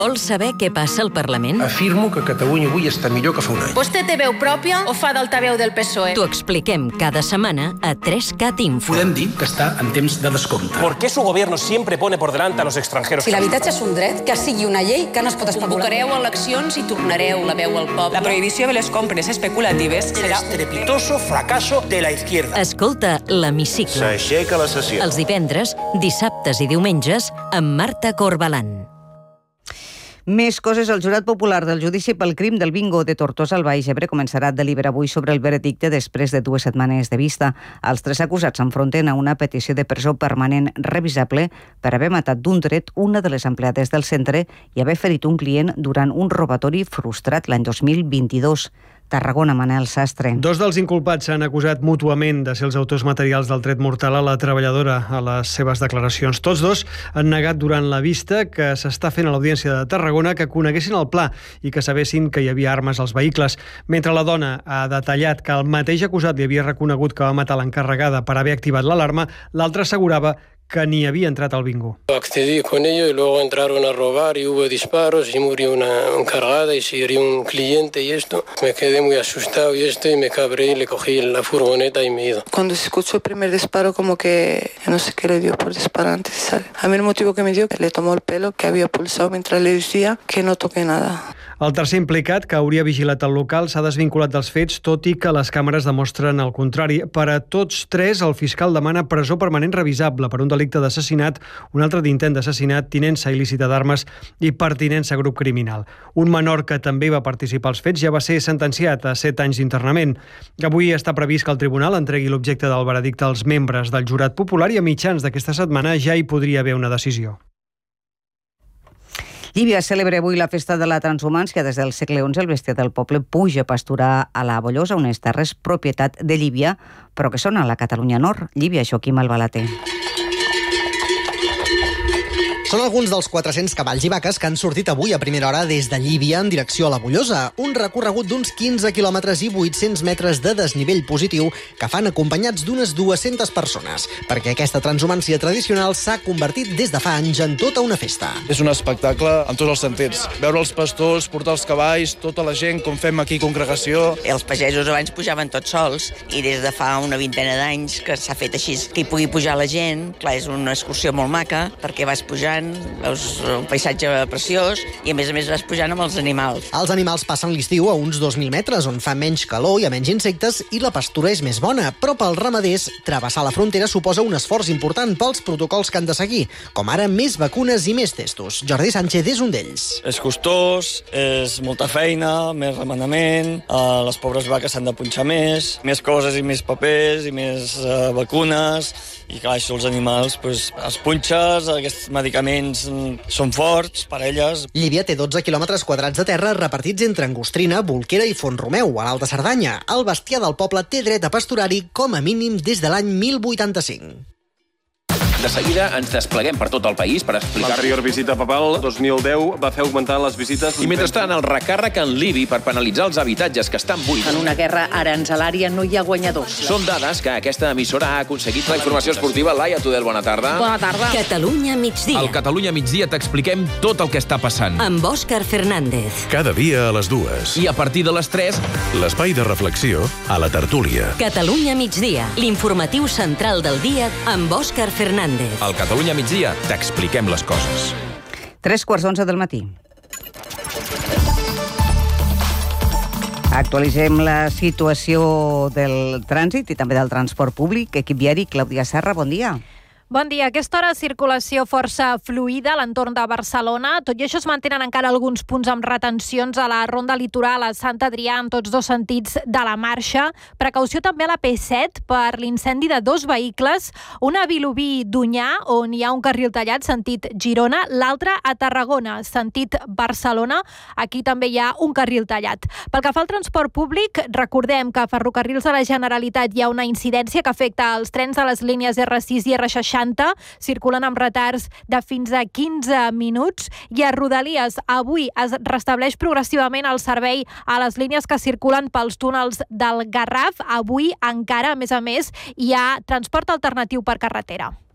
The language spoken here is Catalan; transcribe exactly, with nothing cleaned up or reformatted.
Vols saber què passa al Parlament? Afirmo que Catalunya avui està millor que fa un any. Vostè té veu pròpia o fa d'altaveu del P S O E? T'ho expliquem cada setmana a tres cat Info. Podem dir que està en temps de descompte. ¿Por qué su gobierno siempre pone por delante a los extranjeros? Si l'habitatge és un dret, que sigui una llei que no es pot especular. Convocareu eleccions i tornareu la veu al poble. La prohibició de les compres especulatives El serà... estrepitoso fracaso de la izquierda. Escolta l'Hemicicle. S'aixeca la sessió. Els divendres, dissabtes i diumenges amb Marta Corbalán. Més coses. El jurat popular del judici pel crim del bingo de Tortosa al Baix Ebre començarà a deliberar avui sobre el veredicte després de dues setmanes de vista. Els tres acusats s'enfronten a una petició de presó permanent revisable per haver matat d'un tret una de les empleades del centre i haver ferit un client durant un robatori frustrat l'any dos mil vint-i-dos. Tarragona, Manel Sastre. Dos dels inculpats s'han acusat mútuament de ser els autors materials del tret mortal a la treballadora a les seves declaracions. Tots dos han negat durant la vista que s'està fent a l'Audiència de Tarragona que coneguessin el pla i que sabessin que hi havia armes als vehicles. Mentre la dona ha detallat que el mateix acusat li havia reconegut que va matar l'encarregada per haver activat l'alarma, l'altre assegurava que ni havia entrat al bingo. Accedí con ellos y luego entraron a robar y hubo disparos y murió una encargada y se hirió un cliente y esto. Me quedé muy asustado y esto y me cabré y le cogí la furgoneta y me he ido. Cuando se escuchó el primer disparo como que no sé qué le dio por disparar antes de salir. A mí el motivo que me dio que le tomó el pelo que había pulsado mientras le decía que no toqué nada. El tercer implicat, que hauria vigilat el local, s'ha desvinculat dels fets, tot i que les càmeres demostren el contrari. Per a tots tres, el fiscal demana presó permanent revisable per un delicte d'assassinat, un altre d'intent d'assassinat, tinença il·lícita d'armes i pertinença a grup criminal. Un menor que també va participar als fets ja va ser sentenciat a set anys d'internament. Avui està previst que el tribunal entregui l'objecte del veredicte als membres del jurat popular i a mitjans d'aquesta setmana ja hi podria haver una decisió. Llívia celebra avui la festa de la transhumància. Des del segle onze el bestiar del poble puja a pasturar a la Bollosa, unes terres propietat de Llívia, però que són a la Catalunya Nord. Llívia, Joaquim Albalater. Són alguns dels quatre-cents cavalls i vaques que han sortit avui a primera hora des de Llívia en direcció a la Bollosa, un recorregut d'uns quinze quilòmetres i vuit-cents metres de desnivell positiu que fan acompanyats d'unes dues-centes persones, perquè aquesta transhumància tradicional s'ha convertit des de fa anys en tota una festa. És un espectacle en tots els sentits. Veure els pastors, portar els cavalls, tota la gent, com fem aquí congregació. Els pagesos abans pujaven tots sols i des de fa una vintena d'anys que s'ha fet així, que hi pugui pujar la gent. Clar, és una excursió molt maca perquè vas pujant, veus un paisatge preciós i a més a més vas pujant amb els animals. Els animals passen l'estiu a uns dos mil metres on fa menys calor i a menys insectes i la pastura és més bona, però pels ramaders travessar la frontera suposa un esforç important pels protocols que han de seguir, com ara més vacunes i més testos. Jordi Sánchez és un d'ells. És costós, és molta feina, més remenament, eh, les pobres vaques s'han de punxar més, més coses i més papers i més eh, vacunes, i clar, això els animals, pues, els punxes, aquests medicaments són forts per a elles. Llívia té dotze quilòmetres quadrats de terra repartits entre Angostrina, Bolquera i Font-romeu, a l'Alta Cerdanya. El bestiar del poble té dret a pasturar-hi com a mínim des de l'any mil vuitanta-cinc. De seguida ens despleguem per tot el país per explicar... L'anterior visita papal, dos mil deu, va fer augmentar les visites... I mentrestant, el recàrrec en Libi per penalitzar els habitatges que estan buits. En una guerra aranzelària no hi ha guanyadors. Són dades que aquesta emissora ha aconseguit. La informació esportiva, Laia Tudel, bona tarda. Bona tarda. Catalunya migdia. Al Catalunya migdia t'expliquem tot el que està passant. Amb Òscar Fernández. Cada dia a les dues. I a partir de les tres... L'espai de reflexió a la tertúlia. Catalunya migdia, l'informatiu central del dia amb Òscar Fernández. Al Catalunya migdia t'expliquem les coses. Tres quarts d'onze del matí. Actualitzem la situació del trànsit i també del transport públic. Equip viari, Clàudia Serra, bon dia. Bon dia. A aquesta hora circulació força fluida a l'entorn de Barcelona. Tot i això es mantenen encara alguns punts amb retencions a la ronda litoral a Sant Adrià en tots dos sentits de la marxa. Precaució també a la P set per l'incendi de dos vehicles, una a Vilobí d'Onyar, on hi ha un carril tallat sentit Girona, l'altre a Tarragona, sentit Barcelona. Aquí també hi ha un carril tallat. Pel que fa al transport públic, recordem que a Ferrocarrils de la Generalitat hi ha una incidència que afecta els trens de les línies erre sis i erre seixanta, circulen amb retards de fins a quinze minuts, i a Rodalies avui es restableix progressivament el servei a les línies que circulen pels túnels del Garraf. Avui encara, a més a més, hi ha transport alternatiu per carretera.